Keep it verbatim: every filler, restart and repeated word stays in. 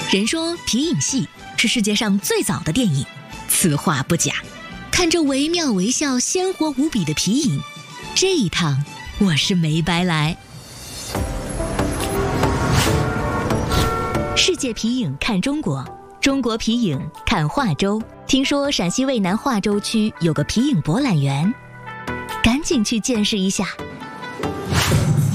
人说皮影戏是世界上最早的电影，此话不假。看着惟妙惟肖、鲜活无比的皮影，这一趟我是没白来。世界皮影看中国，中国皮影看华州。听说陕西渭南华州区有个皮影博览园，赶紧去见识一下